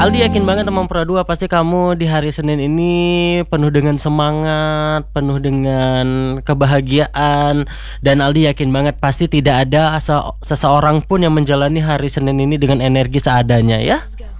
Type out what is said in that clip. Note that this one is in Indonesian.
Aldi yakin banget teman Pro 2 pasti kamu di hari Senin ini penuh dengan semangat, penuh dengan kebahagiaan. Dan Aldi yakin banget pasti tidak ada seseorang pun yang menjalani hari Senin ini dengan energi seadanya ya.